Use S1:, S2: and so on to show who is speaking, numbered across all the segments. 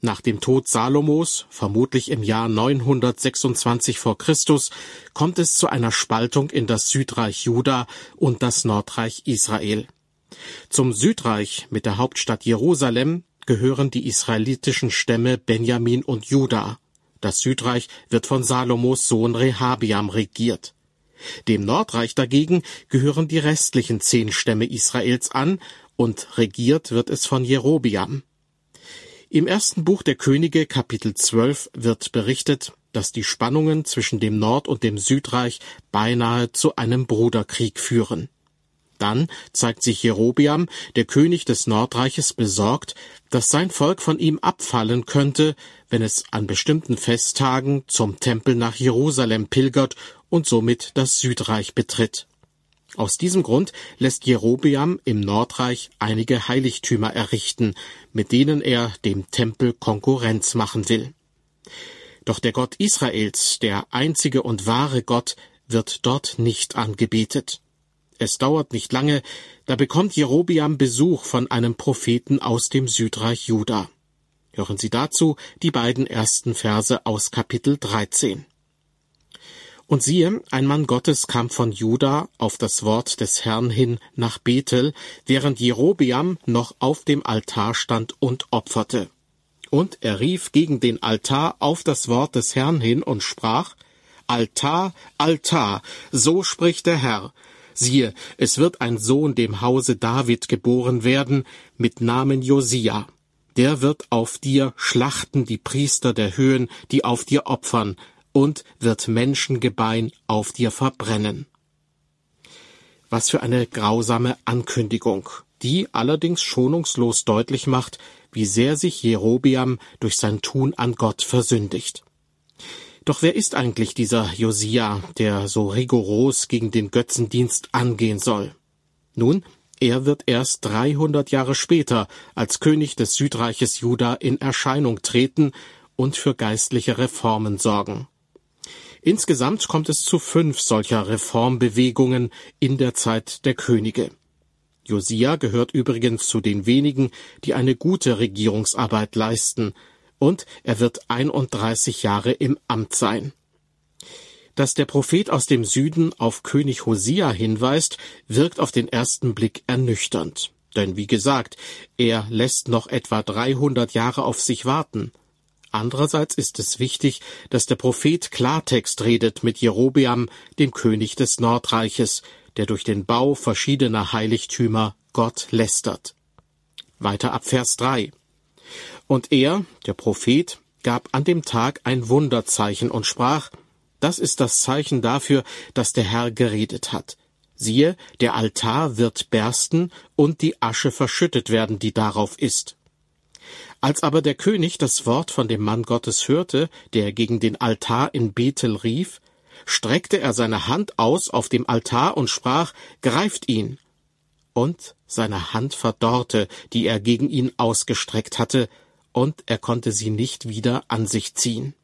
S1: Nach dem Tod Salomos, vermutlich im Jahr 926 vor Christus, kommt es zu einer Spaltung in das Südreich Juda und das Nordreich Israel. Zum Südreich mit der Hauptstadt Jerusalem gehören die israelitischen Stämme Benjamin und Juda. Das Südreich wird von Salomos Sohn Rehabiam regiert. Dem Nordreich dagegen gehören die restlichen 10 Stämme Israels an und regiert wird es von Jerobiam. Im ersten Buch der Könige, Kapitel 12, wird berichtet, dass die Spannungen zwischen dem Nord- und dem Südreich beinahe zu einem Bruderkrieg führen. Dann zeigt sich Jerobiam, der König des Nordreiches, besorgt, dass sein Volk von ihm abfallen könnte, wenn es an bestimmten Festtagen zum Tempel nach Jerusalem pilgert und somit das Südreich betritt. Aus diesem Grund lässt Jerobiam im Nordreich einige Heiligtümer errichten, mit denen er dem Tempel Konkurrenz machen will. Doch der Gott Israels, der einzige und wahre Gott, wird dort nicht angebetet. Es dauert nicht lange, da bekommt Jerobiam Besuch von einem Propheten aus dem Südreich Juda. Hören Sie dazu die beiden ersten Verse aus Kapitel 13. Und siehe, ein Mann Gottes kam von Juda auf das Wort des Herrn hin nach Bethel, während Jerobiam noch auf dem Altar stand und opferte. Und er rief gegen den Altar auf das Wort des Herrn hin und sprach: Altar, Altar, so spricht der Herr. Siehe, es wird ein Sohn dem Hause David geboren werden, mit Namen Josia. Der wird auf dir schlachten die Priester der Höhen, die auf dir opfern, und wird Menschengebein auf dir verbrennen. Was für eine grausame Ankündigung, die allerdings schonungslos deutlich macht, wie sehr sich Jerobiam durch sein Tun an Gott versündigt. Doch wer ist eigentlich dieser Josia, der so rigoros gegen den Götzendienst angehen soll? Nun, er wird erst 300 Jahre später als König des Südreiches Juda in Erscheinung treten und für geistliche Reformen sorgen. Insgesamt kommt es zu 5 solcher Reformbewegungen in der Zeit der Könige. Josia gehört übrigens zu den wenigen, die eine gute Regierungsarbeit leisten, und er wird 31 Jahre im Amt sein. Dass der Prophet aus dem Süden auf König Hosia hinweist, wirkt auf den ersten Blick ernüchternd. Denn wie gesagt, er lässt noch etwa 300 Jahre auf sich warten. Andererseits ist es wichtig, dass der Prophet Klartext redet mit Jerobiam, dem König des Nordreiches, der durch den Bau verschiedener Heiligtümer Gott lästert. Weiter ab Vers 3. Und er, der Prophet, gab an dem Tag ein Wunderzeichen und sprach: Das ist das Zeichen dafür, dass der Herr geredet hat. Siehe, der Altar wird bersten und die Asche verschüttet werden, die darauf ist. Als aber der König das Wort von dem Mann Gottes hörte, der gegen den Altar in Bethel rief, streckte er seine Hand aus auf dem Altar und sprach: Greift ihn! Und seine Hand verdorrte, die er gegen ihn ausgestreckt hatte, und er konnte sie nicht wieder an sich ziehen.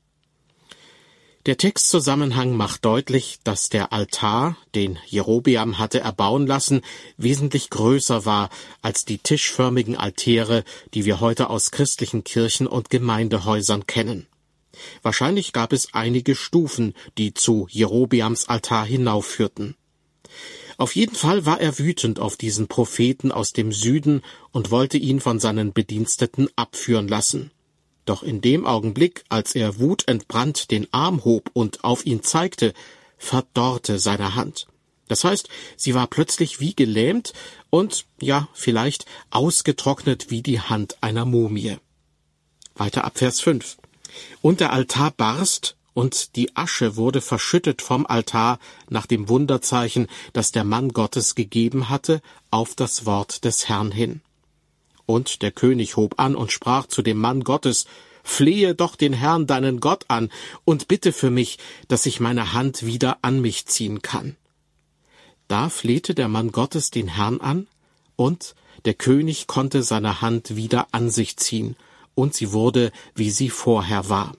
S1: Der Textzusammenhang macht deutlich, dass der Altar, den Jerobiam hatte erbauen lassen, wesentlich größer war als die tischförmigen Altäre, die wir heute aus christlichen Kirchen und Gemeindehäusern kennen. Wahrscheinlich gab es einige Stufen, die zu Jerobiams Altar hinaufführten. Auf jeden Fall war er wütend auf diesen Propheten aus dem Süden und wollte ihn von seinen Bediensteten abführen lassen. Doch in dem Augenblick, als er wutentbrannt den Arm hob und auf ihn zeigte, verdorrte seine Hand. Das heißt, sie war plötzlich wie gelähmt und, ja, vielleicht ausgetrocknet wie die Hand einer Mumie. Weiter ab Vers 5. Und der Altar barst, und die Asche wurde verschüttet vom Altar nach dem Wunderzeichen, das der Mann Gottes gegeben hatte, auf das Wort des Herrn hin. Und der König hob an und sprach zu dem Mann Gottes: Flehe doch den Herrn, deinen Gott, an und bitte für mich, dass ich meine Hand wieder an mich ziehen kann. Da flehte der Mann Gottes den Herrn an, und der König konnte seine Hand wieder an sich ziehen, und sie wurde, wie sie vorher war.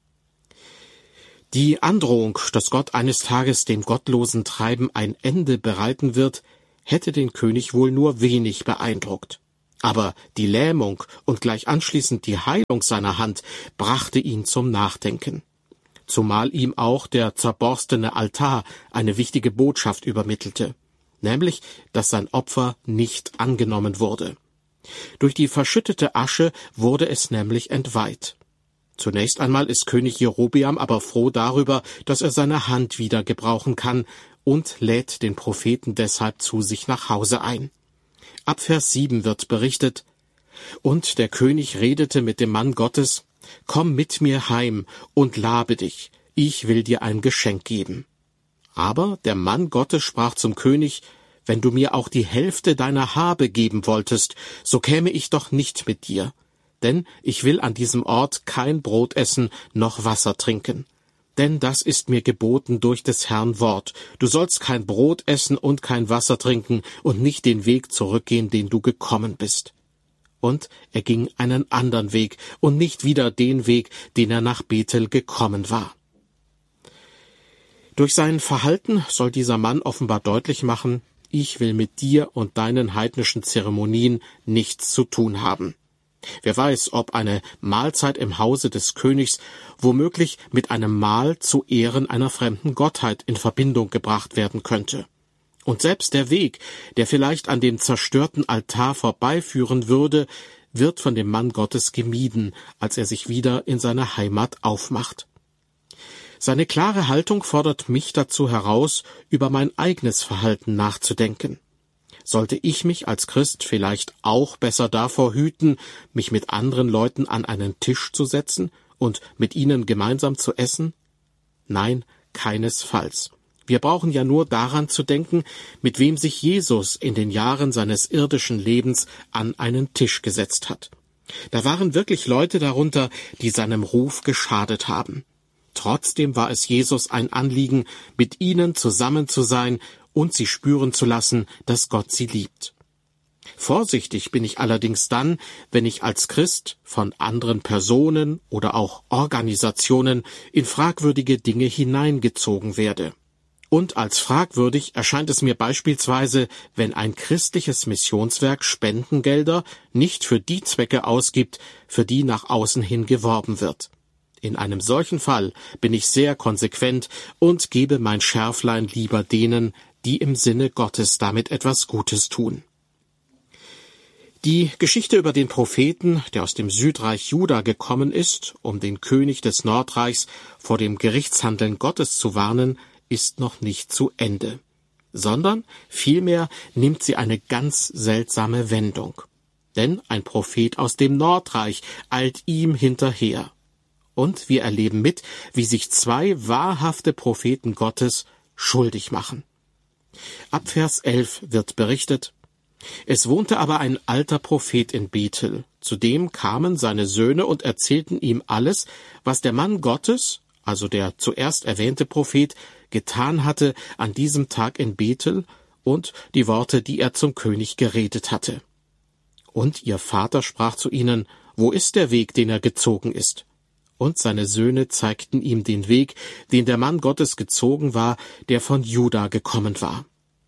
S1: Die Androhung, dass Gott eines Tages dem gottlosen Treiben ein Ende bereiten wird, hätte den König wohl nur wenig beeindruckt. Aber die Lähmung und gleich anschließend die Heilung seiner Hand brachte ihn zum Nachdenken. Zumal ihm auch der zerborstene Altar eine wichtige Botschaft übermittelte, nämlich, dass sein Opfer nicht angenommen wurde. Durch die verschüttete Asche wurde es nämlich entweiht. Zunächst einmal ist König Jerobeam aber froh darüber, dass er seine Hand wieder gebrauchen kann und lädt den Propheten deshalb zu sich nach Hause ein. Ab Vers 7 wird berichtet: Und der König redete mit dem Mann Gottes: Komm mit mir heim und labe dich, ich will dir ein Geschenk geben. Aber der Mann Gottes sprach zum König: Wenn du mir auch die Hälfte deiner Habe geben wolltest, so käme ich doch nicht mit dir. Denn ich will an diesem Ort kein Brot essen noch Wasser trinken. Denn das ist mir geboten durch des Herrn Wort. Du sollst kein Brot essen und kein Wasser trinken und nicht den Weg zurückgehen, den du gekommen bist. Und er ging einen anderen Weg und nicht wieder den Weg, den er nach Bethel gekommen war. Durch sein Verhalten soll dieser Mann offenbar deutlich machen: Ich will mit dir und deinen heidnischen Zeremonien nichts zu tun haben. Wer weiß, ob eine Mahlzeit im Hause des Königs womöglich mit einem Mahl zu Ehren einer fremden Gottheit in Verbindung gebracht werden könnte. Und selbst der Weg, der vielleicht an dem zerstörten Altar vorbeiführen würde, wird von dem Mann Gottes gemieden, als er sich wieder in seine Heimat aufmacht. Seine klare Haltung fordert mich dazu heraus, über mein eigenes Verhalten nachzudenken. Sollte ich mich als Christ vielleicht auch besser davor hüten, mich mit anderen Leuten an einen Tisch zu setzen und mit ihnen gemeinsam zu essen? Nein, keinesfalls. Wir brauchen ja nur daran zu denken, mit wem sich Jesus in den Jahren seines irdischen Lebens an einen Tisch gesetzt hat. Da waren wirklich Leute darunter, die seinem Ruf geschadet haben. Trotzdem war es Jesus ein Anliegen, mit ihnen zusammen zu sein und sie spüren zu lassen, dass Gott sie liebt. Vorsichtig bin ich allerdings dann, wenn ich als Christ von anderen Personen oder auch Organisationen in fragwürdige Dinge hineingezogen werde. Und als fragwürdig erscheint es mir beispielsweise, wenn ein christliches Missionswerk Spendengelder nicht für die Zwecke ausgibt, für die nach außen hin geworben wird. In einem solchen Fall bin ich sehr konsequent und gebe mein Schärflein lieber denen, die im Sinne Gottes damit etwas Gutes tun. Die Geschichte über den Propheten, der aus dem Südreich Juda gekommen ist, um den König des Nordreichs vor dem Gerichtshandeln Gottes zu warnen, ist noch nicht zu Ende, sondern vielmehr nimmt sie eine ganz seltsame Wendung. Denn ein Prophet aus dem Nordreich eilt ihm hinterher. Und wir erleben mit, wie sich zwei wahrhafte Propheten Gottes schuldig machen. Ab Vers 11 wird berichtet: Es wohnte aber ein alter Prophet in Bethel. Zu dem kamen seine Söhne und erzählten ihm alles, was der Mann Gottes, also der zuerst erwähnte Prophet, getan hatte an diesem Tag in Bethel und die Worte, die er zum König geredet hatte. Und ihr Vater sprach zu ihnen: Wo ist der Weg, den er gezogen ist? Und seine Söhne zeigten ihm den Weg, den der Mann Gottes gezogen war, der von Juda gekommen war.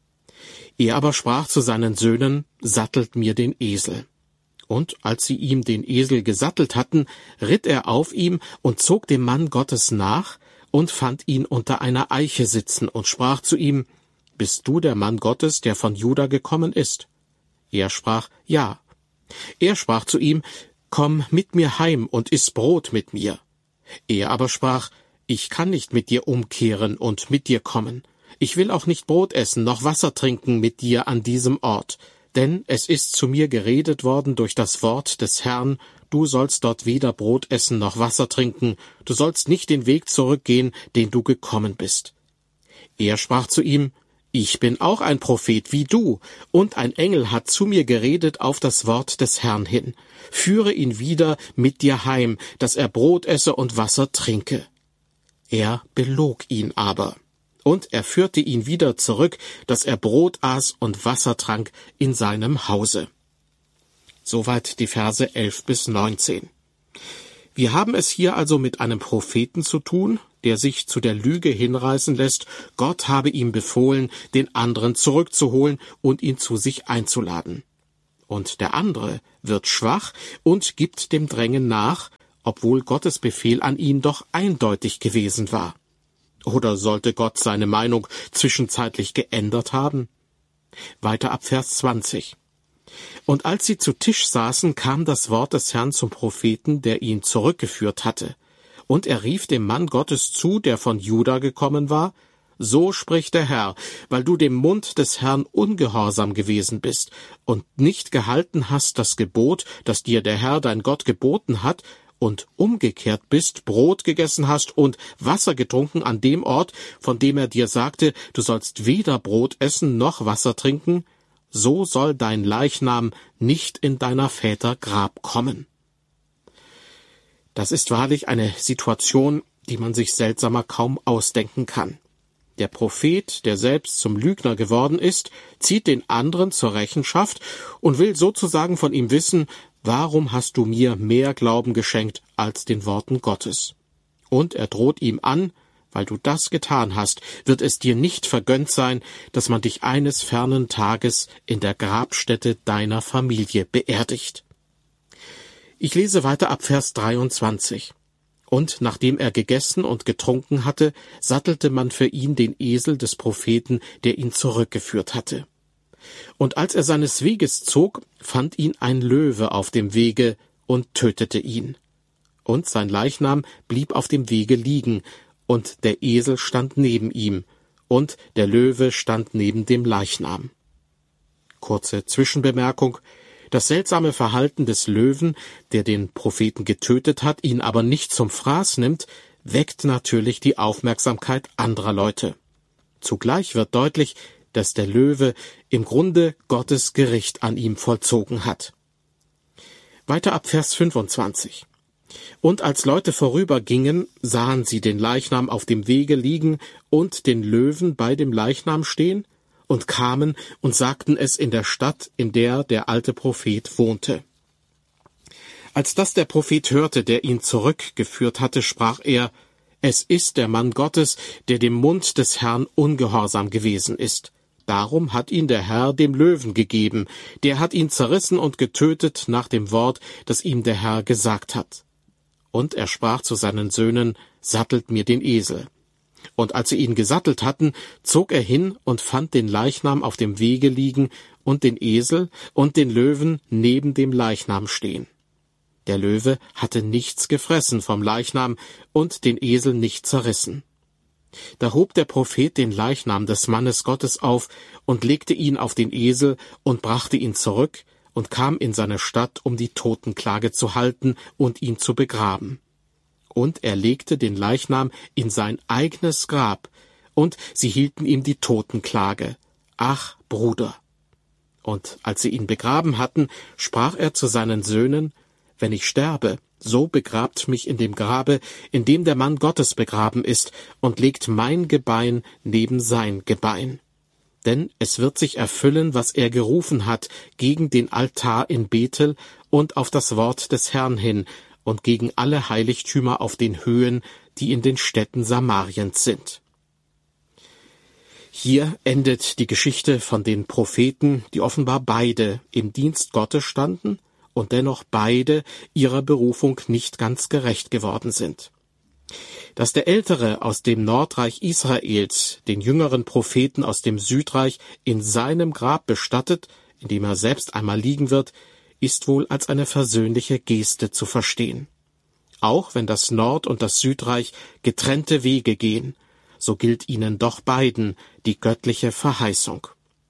S1: Er aber sprach zu seinen Söhnen: Sattelt mir den Esel. Und als sie ihm den Esel gesattelt hatten, ritt er auf ihm und zog dem Mann Gottes nach und fand ihn unter einer Eiche sitzen und sprach zu ihm: Bist du der Mann Gottes, der von Juda gekommen ist? Er sprach: Ja. Er sprach zu ihm: Komm mit mir heim und iss Brot mit mir. Er aber sprach: Ich kann nicht mit dir umkehren und mit dir kommen. Ich will auch nicht Brot essen noch Wasser trinken mit dir an diesem Ort. Denn es ist zu mir geredet worden durch das Wort des Herrn: Du sollst dort weder Brot essen noch Wasser trinken. Du sollst nicht den Weg zurückgehen, den du gekommen bist. Er sprach zu ihm: Ich bin auch ein Prophet wie du, und ein Engel hat zu mir geredet auf das Wort des Herrn hin. Führe ihn wieder mit dir heim, dass er Brot esse und Wasser trinke. Er belog ihn aber. Und er führte ihn wieder zurück, dass er Brot aß und Wasser trank in seinem Hause. Soweit die Verse 11 bis 19. Wir haben es hier also mit einem Propheten zu tun, der sich zu der Lüge hinreißen lässt, Gott habe ihm befohlen, den anderen zurückzuholen und ihn zu sich einzuladen. und der andere wird schwach und gibt dem Drängen nach, obwohl Gottes Befehl an ihn doch eindeutig gewesen war. Oder sollte Gott seine Meinung zwischenzeitlich geändert haben? Weiter ab Vers 20. Und als sie zu Tisch saßen, kam das Wort des Herrn zum Propheten, der ihn zurückgeführt hatte. Und er rief dem Mann Gottes zu, der von Juda gekommen war: So spricht der Herr, weil du dem Mund des Herrn ungehorsam gewesen bist und nicht gehalten hast das Gebot, das dir der Herr dein Gott geboten hat, und umgekehrt bist, Brot gegessen hast und Wasser getrunken an dem Ort, von dem er dir sagte, du sollst weder Brot essen noch Wasser trinken, so soll dein Leichnam nicht in deiner Väter Grab kommen. Das ist wahrlich eine Situation, die man sich seltsamer kaum ausdenken kann. Der Prophet, der selbst zum Lügner geworden ist, zieht den anderen zur Rechenschaft und will sozusagen von ihm wissen: Warum hast du mir mehr Glauben geschenkt als den Worten Gottes? Und er droht ihm an: Weil du das getan hast, wird es dir nicht vergönnt sein, dass man dich eines fernen Tages in der Grabstätte deiner Familie beerdigt. Ich lese weiter ab Vers 23. Und nachdem er gegessen und getrunken hatte, sattelte man für ihn den Esel des Propheten, der ihn zurückgeführt hatte. Und als er seines Weges zog, fand ihn ein Löwe auf dem Wege und tötete ihn. Und sein Leichnam blieb auf dem Wege liegen, und der Esel stand neben ihm, und der Löwe stand neben dem Leichnam. Kurze Zwischenbemerkung: Das seltsame Verhalten des Löwen, der den Propheten getötet hat, ihn aber nicht zum Fraß nimmt, weckt natürlich die Aufmerksamkeit anderer Leute. Zugleich wird deutlich, dass der Löwe im Grunde Gottes Gericht an ihm vollzogen hat. Weiter ab Vers 25. Und als Leute vorübergingen, sahen sie den Leichnam auf dem Wege liegen und den Löwen bei dem Leichnam stehen und kamen und sagten es in der Stadt, in der der alte Prophet wohnte. Als das der Prophet hörte, der ihn zurückgeführt hatte, sprach er: Es ist der Mann Gottes, der dem Mund des Herrn ungehorsam gewesen ist. Darum hat ihn der Herr dem Löwen gegeben, der hat ihn zerrissen und getötet nach dem Wort, das ihm der Herr gesagt hat. Und er sprach zu seinen Söhnen: Sattelt mir den Esel. Und als sie ihn gesattelt hatten, zog er hin und fand den Leichnam auf dem Wege liegen und den Esel und den Löwen neben dem Leichnam stehen. Der Löwe hatte nichts gefressen vom Leichnam und den Esel nicht zerrissen. Da hob der Prophet den Leichnam des Mannes Gottes auf und legte ihn auf den Esel und brachte ihn zurück und kam in seine Stadt, um die Totenklage zu halten und ihn zu begraben. Und er legte den Leichnam in sein eigenes Grab, und sie hielten ihm die Totenklage: Ach, Bruder! Und als sie ihn begraben hatten, sprach er zu seinen Söhnen: Wenn ich sterbe, so begrabt mich in dem Grabe, in dem der Mann Gottes begraben ist, und legt mein Gebein neben sein Gebein. Denn es wird sich erfüllen, was er gerufen hat, gegen den Altar in Bethel und auf das Wort des Herrn hin und gegen alle Heiligtümer auf den Höhen, die in den Städten Samariens sind. Hier endet die Geschichte von den Propheten, die offenbar beide im Dienst Gottes standen und dennoch beide ihrer Berufung nicht ganz gerecht geworden sind. Dass der Ältere aus dem Nordreich Israels den jüngeren Propheten aus dem Südreich in seinem Grab bestattet, in dem er selbst einmal liegen wird, ist wohl als eine versöhnliche Geste zu verstehen. Auch wenn das Nord- und das Südreich getrennte Wege gehen, so gilt ihnen doch beiden die göttliche Verheißung.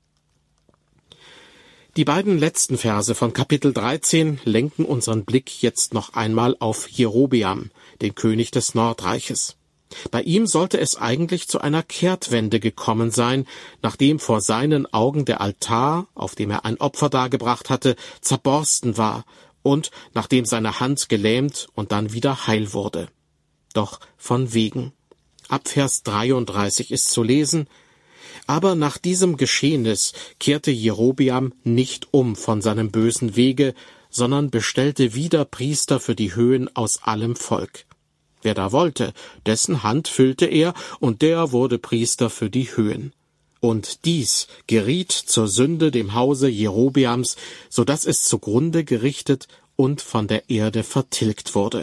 S1: Die beiden letzten Verse von Kapitel 13 lenken unseren Blick jetzt noch einmal auf Jerobeam, den König des Nordreiches. Bei ihm sollte es eigentlich zu einer Kehrtwende gekommen sein, nachdem vor seinen Augen der Altar, auf dem er ein Opfer dargebracht hatte, zerborsten war und nachdem seine Hand gelähmt und dann wieder heil wurde. Doch von wegen. Ab Vers 33 ist zu lesen: Aber nach diesem Geschehnis kehrte Jerobeam nicht um von seinem bösen Wege, sondern bestellte wieder Priester für die Höhen aus allem Volk. Wer da wollte, dessen Hand füllte er, und der wurde Priester für die Höhen. Und dies geriet zur Sünde dem Hause Jerobeams, so dass es zugrunde gerichtet und von der Erde vertilgt wurde.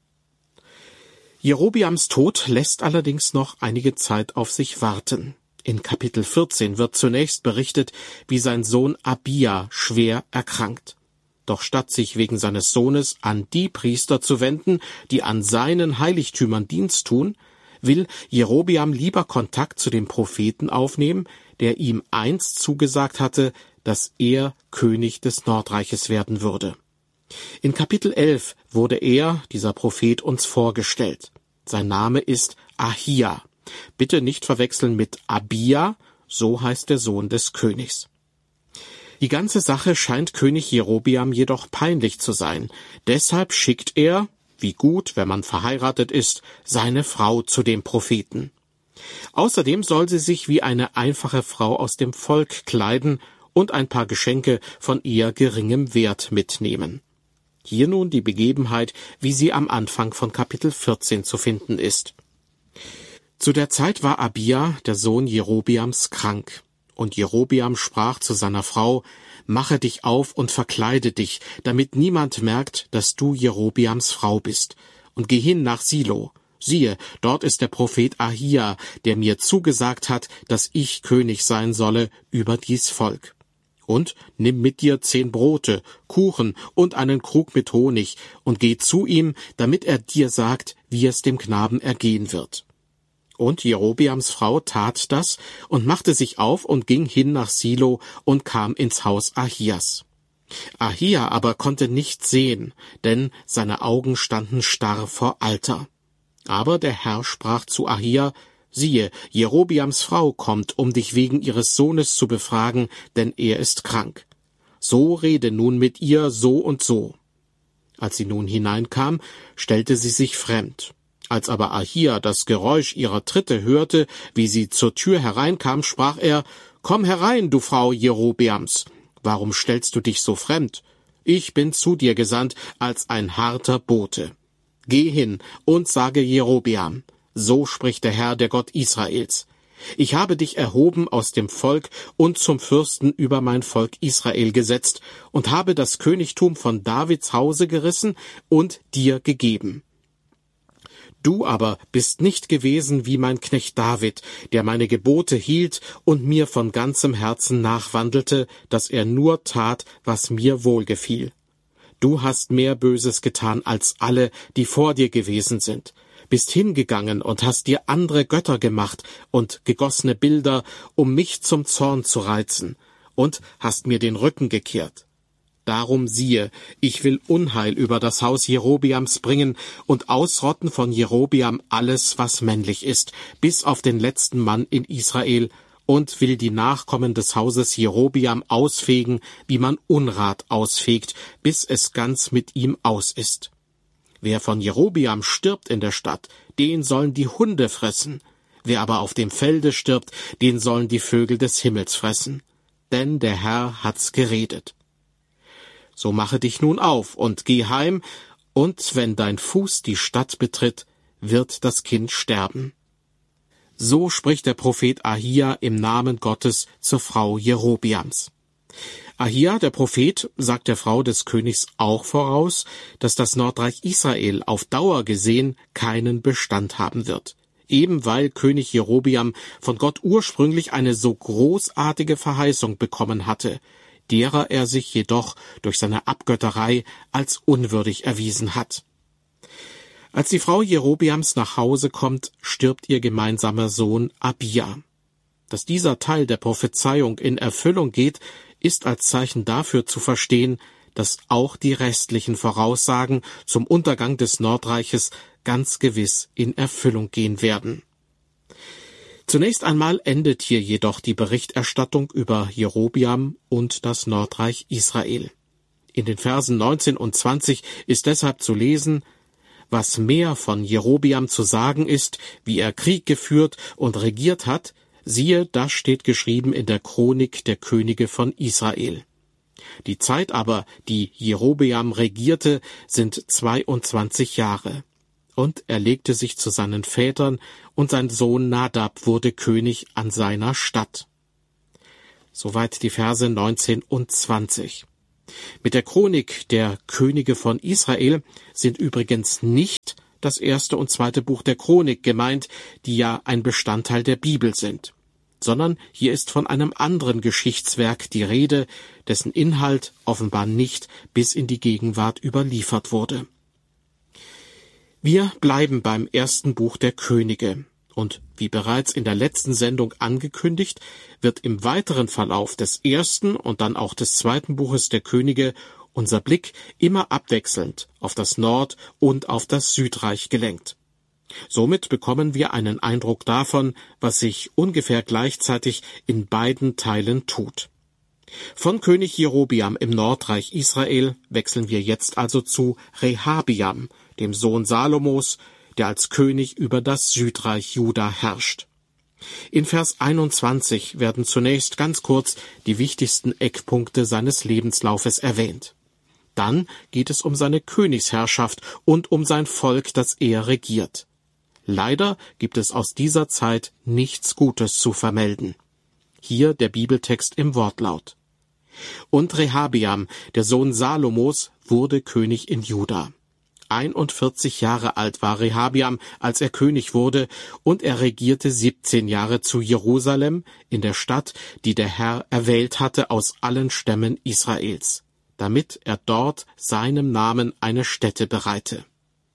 S1: Jerobeams Tod lässt allerdings noch einige Zeit auf sich warten. In Kapitel 14 wird zunächst berichtet, wie sein Sohn Abia schwer erkrankt. Doch statt sich wegen seines Sohnes an die Priester zu wenden, die an seinen Heiligtümern Dienst tun, will Jerobeam lieber Kontakt zu dem Propheten aufnehmen, der ihm einst zugesagt hatte, dass er König des Nordreiches werden würde. In Kapitel 11 wurde er, dieser Prophet, uns vorgestellt. Sein Name ist Ahia. Bitte nicht verwechseln mit Abia, so heißt der Sohn des Königs. Die ganze Sache scheint König Jerobeam jedoch peinlich zu sein. Deshalb schickt er, wie gut, wenn man verheiratet ist, seine Frau zu dem Propheten. Außerdem soll sie sich wie eine einfache Frau aus dem Volk kleiden und ein paar Geschenke von eher geringem Wert mitnehmen. Hier nun die Begebenheit, wie sie am Anfang von Kapitel 14 zu finden ist. Zu der Zeit war Abia, der Sohn Jerobeams, krank. Und Jerobeam sprach zu seiner Frau: Mache dich auf und verkleide dich, damit niemand merkt, dass du Jerobeams Frau bist. Und geh hin nach Silo. Siehe, dort ist der Prophet Ahia, der mir zugesagt hat, dass ich König sein solle über dies Volk. Und nimm mit dir 10 Brote, Kuchen und einen Krug mit Honig und geh zu ihm, damit er dir sagt, wie es dem Knaben ergehen wird. Und Jerobeams Frau tat das und machte sich auf und ging hin nach Silo und kam ins Haus Ahias. Ahia aber konnte nichts sehen, denn seine Augen standen starr vor Alter. Aber der Herr sprach zu Ahia: Siehe, Jerobeams Frau kommt, um dich wegen ihres Sohnes zu befragen, denn er ist krank. So rede nun mit ihr so und so. Als sie nun hineinkam, stellte sie sich fremd. Als aber Ahia das Geräusch ihrer Tritte hörte, wie sie zur Tür hereinkam, sprach er: Komm herein, du Frau Jerobeams. Warum stellst du dich so fremd? Ich bin zu dir gesandt als ein harter Bote. Geh hin und sage Jerobeam: So spricht der Herr, der Gott Israels: Ich habe dich erhoben aus dem Volk und zum Fürsten über mein Volk Israel gesetzt und habe das Königtum von Davids Hause gerissen und dir gegeben. Du aber bist nicht gewesen wie mein Knecht David, der meine Gebote hielt und mir von ganzem Herzen nachwandelte, dass er nur tat, was mir wohlgefiel. Du hast mehr Böses getan als alle, die vor dir gewesen sind, bist hingegangen und hast dir andere Götter gemacht und gegossene Bilder, um mich zum Zorn zu reizen, und hast mir den Rücken gekehrt. Darum siehe, ich will Unheil über das Haus Jerobeams bringen und ausrotten von Jerobeam alles, was männlich ist, bis auf den letzten Mann in Israel, und will die Nachkommen des Hauses Jerobeam ausfegen, wie man Unrat ausfegt, bis es ganz mit ihm aus ist. Wer von Jerobeam stirbt in der Stadt, den sollen die Hunde fressen. Wer aber auf dem Felde stirbt, den sollen die Vögel des Himmels fressen. Denn der Herr hat's geredet. So mache dich nun auf und geh heim, und wenn dein Fuß die Stadt betritt, wird das Kind sterben. So spricht der Prophet Ahia im Namen Gottes zur Frau Jerobeams. Ahia, der Prophet, sagt der Frau des Königs auch voraus, dass das Nordreich Israel auf Dauer gesehen keinen Bestand haben wird, eben weil König Jerobeam von Gott ursprünglich eine so großartige Verheißung bekommen hatte, derer er sich jedoch durch seine Abgötterei als unwürdig erwiesen hat. Als die Frau Jerobeams nach Hause kommt, stirbt ihr gemeinsamer Sohn Abia. Dass dieser Teil der Prophezeiung in Erfüllung geht, ist als Zeichen dafür zu verstehen, dass auch die restlichen Voraussagen zum Untergang des Nordreiches ganz gewiss in Erfüllung gehen werden. Zunächst einmal endet hier jedoch die Berichterstattung über Jerobeam und das Nordreich Israel. In den Versen 19 und 20 ist deshalb zu lesen: Was mehr von Jerobeam zu sagen ist, wie er Krieg geführt und regiert hat, siehe, das steht geschrieben in der Chronik der Könige von Israel. Die Zeit aber, die Jerobeam regierte, sind 22 Jahre. Und er legte sich zu seinen Vätern, und sein Sohn Nadab wurde König an seiner Statt. Soweit die Verse 19 und 20. Mit der Chronik der Könige von Israel sind übrigens nicht das 1. und 2. Buch der Chronik gemeint, die ja ein Bestandteil der Bibel sind, sondern hier ist von einem anderen Geschichtswerk die Rede, dessen Inhalt offenbar nicht bis in die Gegenwart überliefert wurde. Wir bleiben beim 1. Buch der Könige. Und wie bereits in der letzten Sendung angekündigt, wird im weiteren Verlauf des 1. und dann auch des 2. Buches der Könige unser Blick immer abwechselnd auf das Nord- und auf das Südreich gelenkt. Somit bekommen wir einen Eindruck davon, was sich ungefähr gleichzeitig in beiden Teilen tut. Von König Jerobiam im Nordreich Israel wechseln wir jetzt also zu Rehabiam, dem Sohn Salomos, der als König über das Südreich Juda herrscht. In Vers 21 werden zunächst ganz kurz die wichtigsten Eckpunkte seines Lebenslaufes erwähnt. Dann geht es um seine Königsherrschaft und um sein Volk, das er regiert. Leider gibt es aus dieser Zeit nichts Gutes zu vermelden. Hier der Bibeltext im Wortlaut. Und Rehabiam, der Sohn Salomos, wurde König in Juda. 41 Jahre alt war Rehabiam, als er König wurde, und er regierte 17 Jahre zu Jerusalem, in der Stadt, die der Herr erwählt hatte aus allen Stämmen Israels, damit er dort seinem Namen eine Stätte bereite.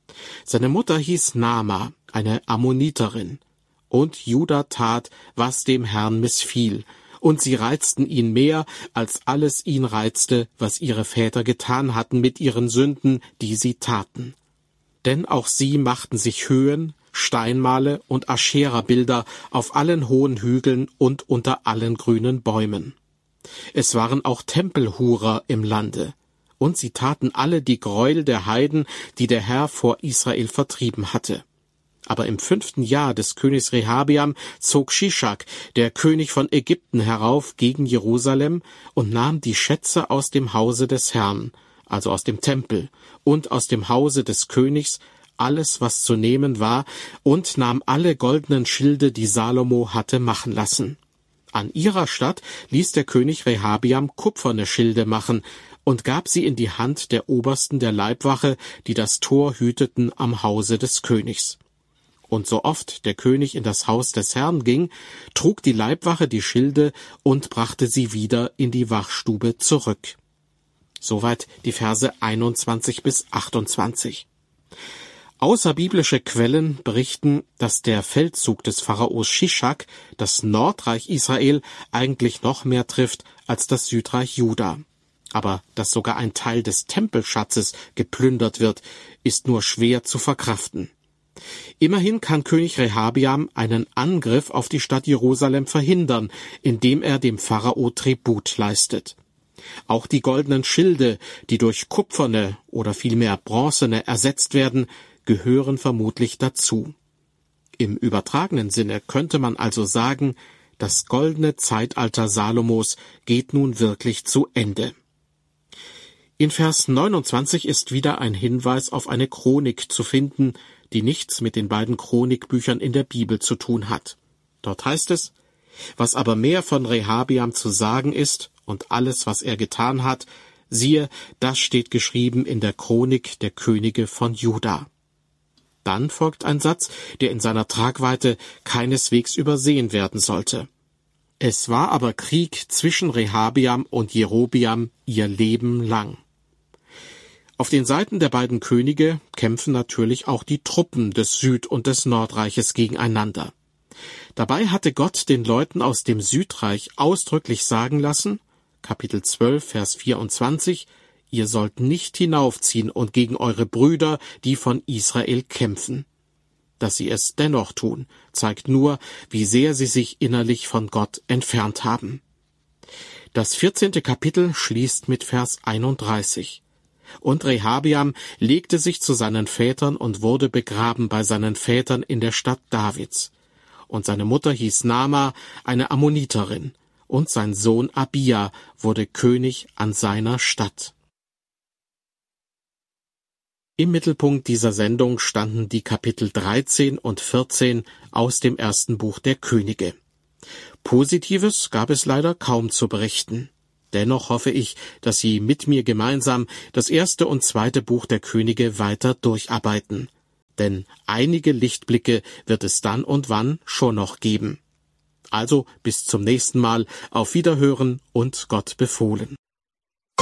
S1: Seine Mutter hieß Naama, eine Ammoniterin, und Juda tat, was dem Herrn missfiel, und sie reizten ihn mehr, als alles ihn reizte, was ihre Väter getan hatten mit ihren Sünden, die sie taten. Denn auch sie machten sich Höhen, Steinmale und Aschera-Bilder auf allen hohen Hügeln und unter allen grünen Bäumen. Es waren auch Tempelhurer im Lande, und sie taten alle die Gräuel der Heiden, die der Herr vor Israel vertrieben hatte. Aber im 5. Jahr des Königs Rehabiam zog Shischak, der König von Ägypten, herauf gegen Jerusalem und nahm die Schätze aus dem Hause des Herrn, also aus dem Tempel, und aus dem Hause des Königs, alles, was zu nehmen war, und nahm alle goldenen Schilde, die Salomo hatte machen lassen. An ihrer Statt ließ der König Rehabiam kupferne Schilde machen und gab sie in die Hand der Obersten der Leibwache, die das Tor hüteten am Hause des Königs. Und so oft der König in das Haus des Herrn ging, trug die Leibwache die Schilde und brachte sie wieder in die Wachstube zurück. Soweit die Verse 21 bis 28. Außerbiblische Quellen berichten, dass der Feldzug des Pharaos Shischak das Nordreich Israel eigentlich noch mehr trifft als das Südreich Juda. Aber dass sogar ein Teil des Tempelschatzes geplündert wird, ist nur schwer zu verkraften. Immerhin kann König Rehabiam einen Angriff auf die Stadt Jerusalem verhindern, indem er dem Pharao Tribut leistet. Auch die goldenen Schilde, die durch kupferne oder vielmehr bronzene ersetzt werden, gehören vermutlich dazu. Im übertragenen Sinne könnte man also sagen, das goldene Zeitalter Salomos geht nun wirklich zu Ende. In Vers 29 ist wieder ein Hinweis auf eine Chronik zu finden, die nichts mit den beiden Chronikbüchern in der Bibel zu tun hat. Dort heißt es: Was aber mehr von Rehabiam zu sagen ist und alles, was er getan hat, siehe, das steht geschrieben in der Chronik der Könige von Juda. Dann folgt ein Satz, der in seiner Tragweite keineswegs übersehen werden sollte. Es war aber Krieg zwischen Rehabiam und Jerobiam ihr Leben lang. Auf den Seiten der beiden Könige kämpfen natürlich auch die Truppen des Süd- und des Nordreiches gegeneinander. Dabei hatte Gott den Leuten aus dem Südreich ausdrücklich sagen lassen, Kapitel 12, Vers 24, ihr sollt nicht hinaufziehen und gegen eure Brüder, die von Israel kämpfen. Dass sie es dennoch tun, zeigt nur, wie sehr sie sich innerlich von Gott entfernt haben. Das 14. Kapitel schließt mit Vers 31. Und Rehabiam legte sich zu seinen Vätern und wurde begraben bei seinen Vätern in der Stadt Davids. Und seine Mutter hieß Naama, eine Ammoniterin, und sein Sohn Abia wurde König an seiner Statt. Im Mittelpunkt dieser Sendung standen die Kapitel 13 und 14 aus dem 1. Buch der Könige. Positives gab es leider kaum zu berichten. Dennoch hoffe ich, dass Sie mit mir gemeinsam das 1. und 2. Buch der Könige weiter durcharbeiten. Denn einige Lichtblicke wird es dann und wann schon noch geben. Also bis zum nächsten Mal, auf Wiederhören und Gott befohlen.